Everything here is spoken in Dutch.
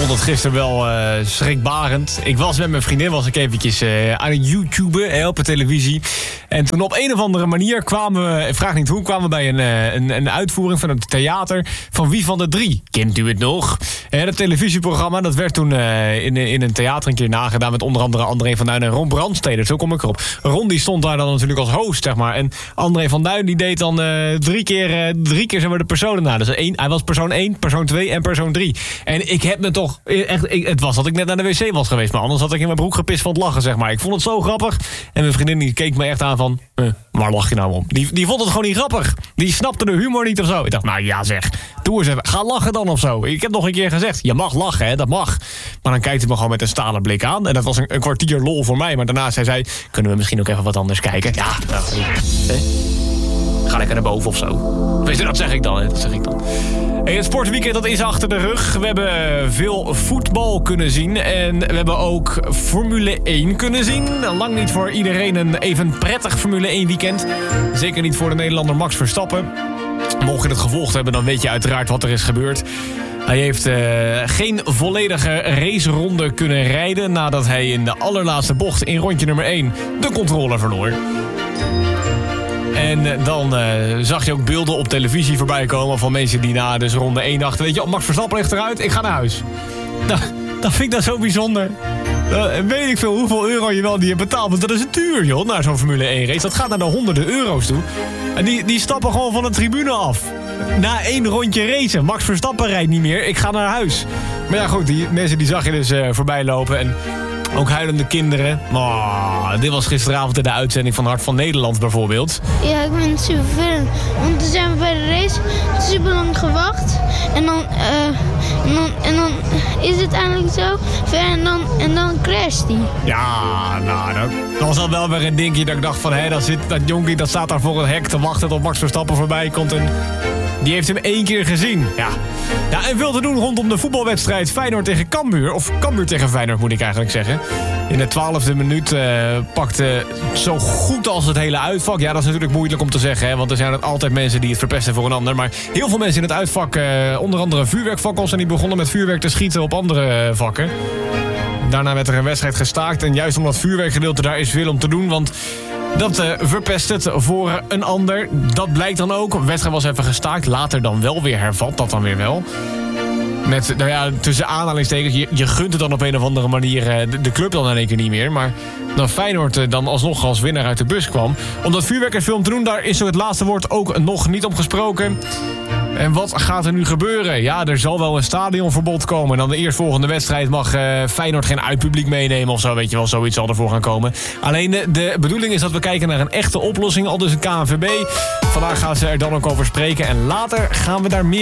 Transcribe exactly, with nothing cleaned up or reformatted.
vond het gisteren wel uh, schrikbarend. Ik was met mijn vriendin, was ik eventjes uh, aan het YouTuben, uh, op de televisie. En toen op een of andere manier kwamen we, vraag niet hoe, kwamen we bij een, uh, een, een uitvoering van het theater van Wie van de Drie. Kent u het nog? Uh, dat televisieprogramma, dat werd toen uh, in, in een theater een keer nagedaan met onder andere André van Duin en Ron Brandstede. Zo kom ik erop. Ron die stond daar dan natuurlijk als host, zeg maar. En André van Duin die deed dan uh, drie keer, uh, drie keer zeg maar, de personen na. Dus één, hij was persoon één, persoon twee en persoon drie. En ik heb me toch echt, ik, het was dat ik net naar de wc was geweest, maar anders had ik in mijn broek gepist van het lachen, zeg maar. Ik vond het zo grappig. En mijn vriendin die keek me echt aan van, uh, waar lach je nou om? Die, die vond het gewoon niet grappig. Die snapte de humor niet of zo. Ik dacht, nou ja zeg, doe eens even. Ga lachen dan of zo. Ik heb nog een keer gezegd, je mag lachen, hè, dat mag. Maar dan kijkt hij me gewoon met een stalen blik aan. En dat was een, een kwartier lol voor mij. Maar daarna zei zij, kunnen we misschien ook even wat anders kijken? Ja, nou, hè? Ga lekker naar boven of zo. Weet je, dat zeg ik dan, hè? Dat zeg ik dan. Hey, het sportweekend dat is achter de rug. We hebben veel voetbal kunnen zien. En we hebben ook Formule één kunnen zien. Lang niet voor iedereen een even prettig Formule één weekend. Zeker niet voor de Nederlander Max Verstappen. Mocht je het gevolgd hebben, dan weet je uiteraard wat er is gebeurd. Hij heeft uh, geen volledige raceronde kunnen rijden nadat hij in de allerlaatste bocht in rondje nummer één de controle verloor. En dan uh, zag je ook beelden op televisie voorbij komen van mensen die na dus ronde één dachten, weet je, Max Verstappen ligt eruit, ik ga naar huis. Nou, dat vind ik dat zo bijzonder. Uh, weet ik veel hoeveel euro je wel die hebt betaald. Want dat is duur, joh, naar zo'n Formule één race. Dat gaat naar de honderden euro's toe. En die, die stappen gewoon van de tribune af. Na één rondje racen. Max Verstappen rijdt niet meer. Ik ga naar huis. Maar ja, goed, die mensen die zag je dus uh, voorbij lopen. En ook huilende kinderen. Oh, dit was gisteravond in de uitzending van Hart van Nederland bijvoorbeeld. Ja, ik vind het super vervelend. Want toen zijn we bij de race super lang gewacht. En dan, uh, en dan, en dan is het eigenlijk zo ver en dan, en dan crasht hij. Ja, nou, dat, dat was dan wel weer een dingetje dat ik dacht van, hé, dat, zit, dat jonkie dat staat daar voor een hek te wachten tot Max Verstappen voorbij komt. En die heeft hem één keer gezien. Ja. Ja, en veel te doen rondom de voetbalwedstrijd Feyenoord tegen Cambuur. Of Cambuur tegen Feyenoord, moet ik eigenlijk zeggen. In de twaalfde minuut uh, pakte zo goed als het hele uitvak. Ja, dat is natuurlijk moeilijk om te zeggen, hè, want er zijn altijd mensen die het verpesten voor een ander. Maar heel veel mensen in het uitvak, uh, onder andere vuurwerkvakkels, en die begonnen met vuurwerk te schieten op andere uh, vakken. Daarna werd er een wedstrijd gestaakt. En juist om dat vuurwerkgedeelte, daar is veel om te doen. Want dat uh, verpest het voor een ander. Dat blijkt dan ook. De wedstrijd was even gestaakt. Later dan wel weer hervat. Dat dan weer wel. Met, nou ja, tussen aanhalingstekens. Je, je gunt het dan op een of andere manier uh, de, de club dan in één keer niet meer. Maar dat Feyenoord uh, dan alsnog als winnaar uit de bus kwam. Om dat vuurwerkerfilm te doen, daar is zo het laatste woord ook nog niet op gesproken. En wat gaat er nu gebeuren? Ja, er zal wel een stadionverbod komen. En dan de eerstvolgende wedstrijd mag uh, Feyenoord geen uitpubliek meenemen of zo. Weet je wel, zoiets zal ervoor gaan komen. Alleen de, de bedoeling is dat we kijken naar een echte oplossing. Al dus een K N V B. Vandaag gaan ze er dan ook over spreken. En later gaan we daar meer